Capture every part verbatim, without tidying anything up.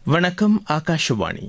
வணக்கம். ஆகாஷவாணி.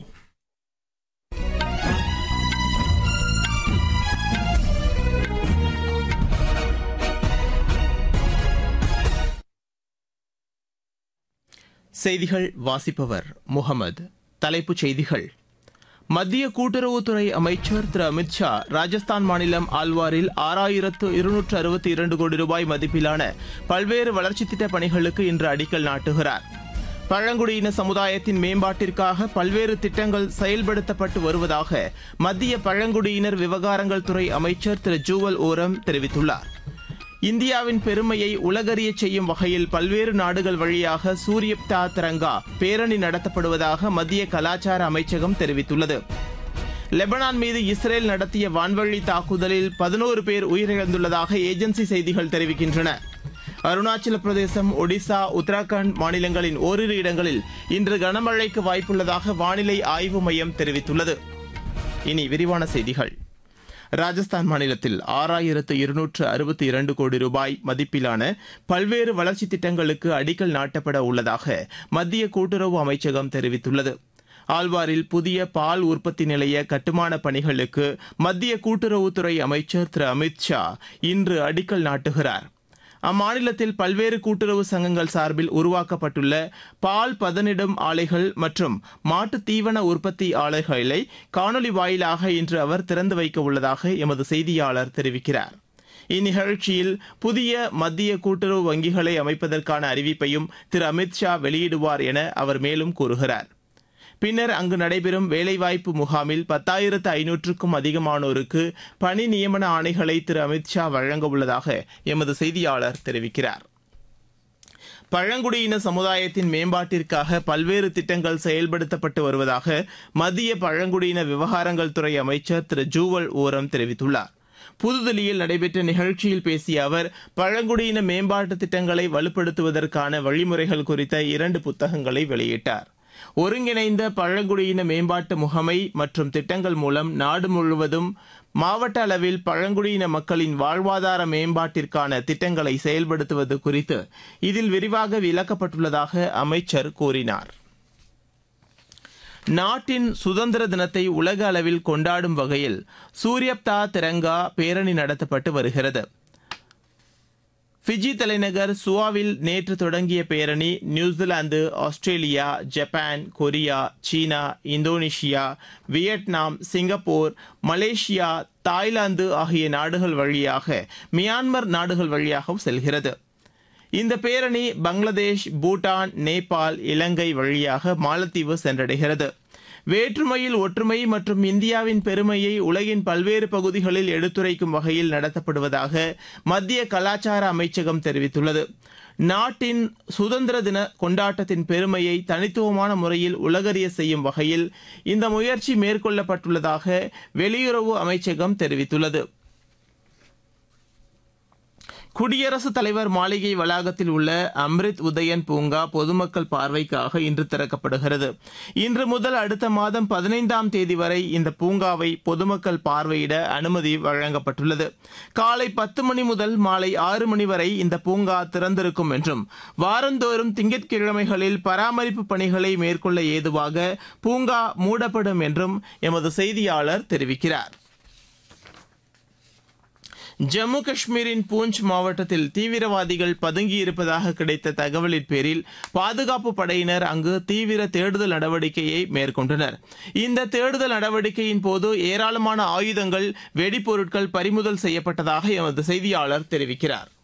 செய்திகள் வாசிப்பவர் முகமது. தலைப்புச் செய்திகள். மத்திய கூட்டுறவுத்துறை அமைச்சர் திரு அமித் ஷா ராஜஸ்தான் மாநிலம் ஆல்வாரில் ஆறாயிரத்து இருநூற்று அறுபத்தி இரண்டு கோடி ரூபாய் மதிப்பிலான பல்வேறு வளர்ச்சித் திட்டப் பணிகளுக்கு இன்று அடிக்கல் நாட்டுகிறார். பழங்குடியின சமுதாயத்தின் மேம்பாட்டிற்காக பல்வேறு திட்டங்கள் செயல்படுத்தப்பட்டு வருவதாக மத்திய பழங்குடியினர் விவகாரங்கள் துறை அமைச்சர் திரு ஜூவல் ஓரம் தெரிவித்துள்ளார். இந்தியாவின் பெருமையை உலகறியச் செய்யும் வகையில் பல்வேறு நாடுகள் வழியாக சூரியப்தா திரங்கா பேரணி நடத்தப்படுவதாக மத்திய கலாச்சார அமைச்சகம் தெரிவித்துள்ளது. லெபனான் மீது இஸ்ரேல் நடத்திய வான்வழி தாக்குதலில் பதினோரு பேர் உயிரிழந்துள்ளதாக ஏஜென்சி செய்திகள் தெரிவிக்கின்றன. அருணாச்சல பிரதேசம், ஒடிசா, உத்தராகண்ட் மாநிலங்களின் ஓரிரு இடங்களில் இன்று கனமழைக்கு வாய்ப்புள்ளதாக வானிலை ஆய்வு மையம் தெரிவித்துள்ளது. இனி விரிவான செய்திகள். ராஜஸ்தான் மாநிலத்தில் ஆறாயிரத்து இருநூற்று அறுபத்தி இரண்டு கோடி ரூபாய் மதிப்பிலான பல்வேறு வளர்ச்சித் திட்டங்களுக்கு அடிக்கல் நாட்டப்பட உள்ளதாக மத்திய கூட்டுறவு அமைச்சகம் தெரிவித்துள்ளது. ஆல்வாரில் புதிய பால் உற்பத்தி நிலைய கட்டுமான பணிகளுக்கு மத்திய கூட்டுறவுத்துறை அமைச்சர் திரு அமித் ஷா இன்று அடிக்கல் நாட்டுகிறார். அம்மாநிலத்தில் பல்வேறு கூட்டுறவு சங்கங்கள் சார்பில் உருவாக்கப்பட்டுள்ள பால் பதனிடும் ஆலைகள் மற்றும் மாட்டு தீவன உற்பத்தி ஆலைகளை காணொலி வாயிலாக இன்று அவர் திறந்து வைக்க உள்ளதாக எமது செய்தியாளர் தெரிவிக்கிறார். இந்நிகழ்ச்சியில் புதிய மத்திய கூட்டுறவு வங்கிகளை அமைப்பதற்கான அறிவிப்பையும் திரு அமித் ஷா வெளியிடுவார் என அவர் மேலும் கூறுகிறார். பின்னர் அங்கு நடைபெறும் வேலைவாய்ப்பு முகாமில் பத்தாயிரத்து ஐநூற்றுக்கும் அதிகமானோருக்கு பணி நியமன ஆணைகளை திரு அமித் ஷா வழங்க உள்ளதாக எமது செய்தியாளர் தெரிவிக்கிறார். பழங்குடியின சமுதாயத்தின் மேம்பாட்டிற்காக பல்வேறு திட்டங்கள் செயல்படுத்தப்பட்டு வருவதாக மத்திய பழங்குடியின விவகாரங்கள் துறை அமைச்சர் திரு ஜூவல் ஓரம் தெரிவித்துள்ளார். புதுதில்லியில் நடைபெற்ற நிகழ்ச்சியில் பேசிய அவர் பழங்குடியின மேம்பாட்டு திட்டங்களை வலுப்படுத்துவதற்கான வழிமுறைகள் குறித்த இரண்டு புத்தகங்களை வெளியிட்டார். ஒருங்கிணைந்த பழங்குடியின மேம்பாட்டு முகமை மற்றும் திட்டங்கள் மூலம் நாடு முழுவதும் மாவட்ட அளவில் பழங்குடியின மக்களின் வாழ்வாதார மேம்பாட்டிற்கான திட்டங்களை செயல்படுத்துவது குறித்து இதில் விரிவாக விளக்கப்பட்டுள்ளதாக அமைச்சர் கூறினார். நாட்டின் சுதந்திர தினத்தை உலக அளவில் கொண்டாடும் வகையில் சூரியப்தா திரங்கா பேரணி நடத்தப்பட்டு வருகிறது. ஃபிஜி தலைநகர் சுவாவில் நேற்று தொடங்கிய பேரணி நியூசிலாந்து, ஆஸ்திரேலியா, ஜப்பான், கொரியா, சீனா, Indonesia, Vietnam, Singapore, Malaysia, Thailand ஆகிய நாடுகள் வழியாக மியான்மர் நாடுகள் வழியாகவும் செல்கிறது. இந்த பேரணி பங்களாதேஷ், பூட்டான், நேபாள், இலங்கை வழியாக மாலத்தீவு சென்றடைகிறது. வேற்றுமையில் ஒற்றுமை மற்றும் இந்தியாவின் பெருமையை உலகின் பல்வேறு பகுதிகளில் எடுத்துரைக்கும் வகையில் நடத்தப்படுவதாக மத்திய கலாச்சார அமைச்சகம் தெரிவித்துள்ளது. நாட்டின் சுதந்திர தின கொண்டாட்டத்தின் பெருமையை தனித்துவமான முறையில் உலகறிய செய்யும் வகையில் இந்த முயற்சி மேற்கொள்ளப்பட்டுள்ளதாக வெளியுறவு அமைச்சகம் தெரிவித்துள்ளது. குடியரசுத் தலைவர் மாளிகை வளாகத்தில் உள்ள அம்ரித் உதயன் பூங்கா பொதுமக்கள் பார்வைக்காக இன்று திறக்கப்படுகிறது. இன்று முதல் அடுத்த மாதம் பதினைந்தாம் தேதி வரை இந்த பூங்காவை பொதுமக்கள் பார்வையிட அனுமதி வழங்கப்பட்டுள்ளது. காலை பத்து மணி முதல் மாலை ஆறு மணி வரை இந்த பூங்கா திறந்திருக்கும் என்றும் வாரந்தோறும் திங்கட்கிழமைகளில் பராமரிப்பு பணிகளை மேற்கொள்ள ஏதுவாக பூங்கா மூடப்படும் என்றும் எமது செய்தியாளர் தெரிவிக்கிறார். ஜம்மு காஷ்மீரின் பூஞ்ச் மாவட்டத்தில் தீவிரவாதிகள் பதுங்கியிருப்பதாக கிடைத்த தகவலின் பேரில் பாதுகாப்பு படையினர் அங்கு தீவிர தேடுதல் நடவடிக்கையை மேற்கொண்டனர். இந்த தேடுதல் நடவடிக்கையின் போது ஏராளமான ஆயுதங்கள், வெடிப்பொருட்கள் பறிமுதல் செய்யப்பட்டதாக எமது செய்தியாளர் தெரிவிக்கிறார்.